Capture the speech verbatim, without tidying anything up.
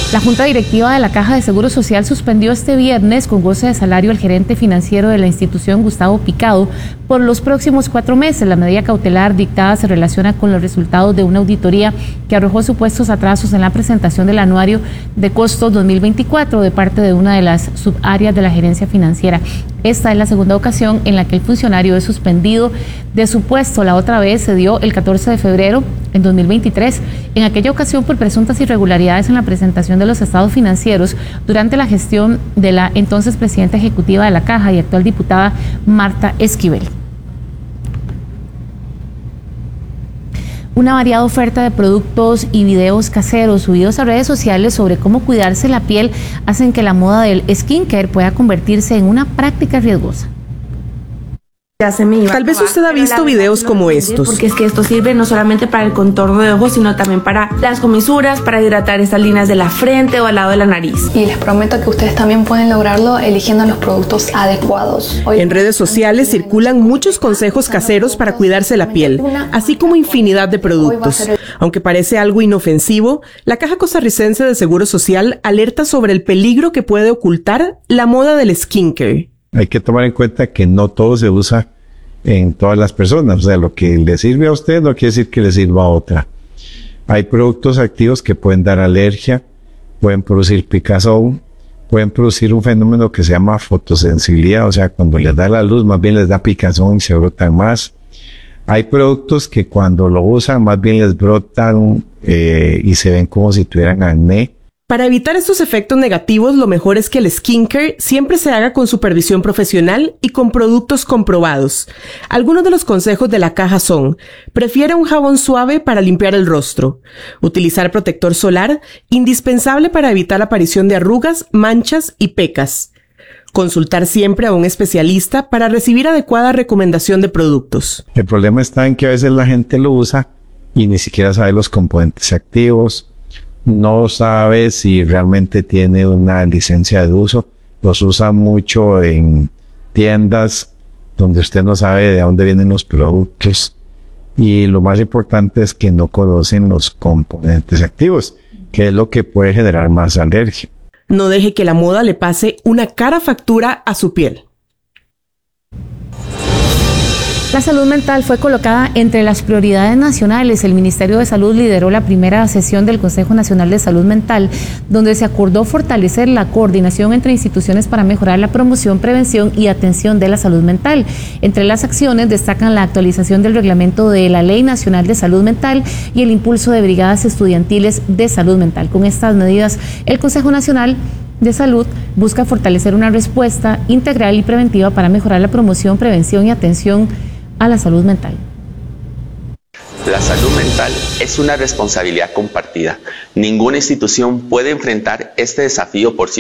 La Junta Directiva de la Caja de Seguro Social suspendió este viernes con goce de salario al gerente financiero de la institución, Gustavo Picado, por los próximos cuatro meses. La medida cautelar dictada se relaciona con los resultados de una auditoría que arrojó supuestos atrasos en la presentación del anuario de costos dos mil veinticuatro de parte de una de las subáreas de la gerencia financiera. Esta es la segunda ocasión en la que el funcionario es suspendido de su puesto. La otra vez se dio el catorce de febrero en dos mil veintitrés, en aquella ocasión por presuntas irregularidades en la presentación de los estados financieros durante la gestión de la entonces presidenta ejecutiva de la Caja y actual diputada Marta Esquivel. Una variada oferta de productos y videos caseros subidos a redes sociales sobre cómo cuidarse la piel hacen que la moda del skincare pueda convertirse en una práctica riesgosa. Tal vez usted ha visto videos como estos. Porque es que esto sirve no solamente para el contorno de ojos, sino también para las comisuras, para hidratar estas líneas de la frente o al lado de la nariz. Y les prometo que ustedes también pueden lograrlo eligiendo los productos adecuados. Hoy en redes sociales circulan muchos consejos caseros para cuidarse la piel, así como infinidad de productos. Aunque parece algo inofensivo, la Caja Costarricense de Seguro Social alerta sobre el peligro que puede ocultar la moda del skincare. Hay que tomar en cuenta que no todo se usa en todas las personas. O sea, lo que le sirve a usted no quiere decir que le sirva a otra. Hay productos activos que pueden dar alergia, pueden producir picazón, pueden producir un fenómeno que se llama fotosensibilidad. O sea, cuando les da la luz, más bien les da picazón y se brotan más. Hay productos que cuando lo usan, más bien les brotan eh, y se ven como si tuvieran acné. Para evitar estos efectos negativos, lo mejor es que el skincare siempre se haga con supervisión profesional y con productos comprobados. Algunos de los consejos de la Caja son: prefiere un jabón suave para limpiar el rostro, utilizar protector solar, indispensable para evitar la aparición de arrugas, manchas y pecas, consultar siempre a un especialista para recibir adecuada recomendación de productos. El problema está en que a veces la gente lo usa y ni siquiera sabe los componentes activos, no sabe si realmente tiene una licencia de uso, los usa mucho en tiendas donde usted no sabe de dónde vienen los productos, y lo más importante es que no conocen los componentes activos, que es lo que puede generar más alergia. No deje que la moda le pase una cara factura a su piel. La salud mental fue colocada entre las prioridades nacionales. El Ministerio de Salud lideró la primera sesión del Consejo Nacional de Salud Mental, donde se acordó fortalecer la coordinación entre instituciones para mejorar la promoción, prevención y atención de la salud mental. Entre las acciones destacan la actualización del reglamento de la Ley Nacional de Salud Mental y el impulso de brigadas estudiantiles de salud mental. Con estas medidas, el Consejo Nacional de Salud busca fortalecer una respuesta integral y preventiva para mejorar la promoción, prevención y atención a la salud mental. La salud mental es una responsabilidad compartida. Ninguna institución puede enfrentar este desafío por sí